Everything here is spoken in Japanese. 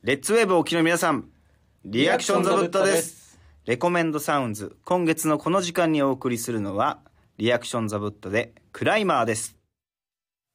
レッツウェーブ沖の皆さん、リアクションザブッタです。レコメンドサウンズ、今月のこの時間にお送りするのはリアクションザブッタでクライマーです。